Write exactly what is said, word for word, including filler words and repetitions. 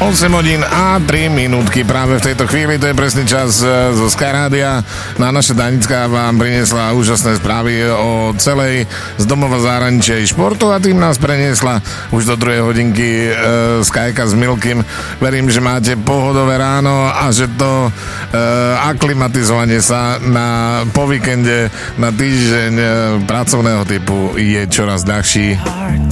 osem hodín a tri minútky práve v tejto chvíli, to je presný čas zo Sky Rádia. No a naša Danická vám priniesla úžasné správy o celej z domova zahraničia športu a tým nás preniesla už do druhej hodinky e, Skyka s Milkym. Verím, že máte pohodové ráno a že to e, aklimatizovanie sa na, po víkende na týždeň e, pracovného typu je čoraz ľahší.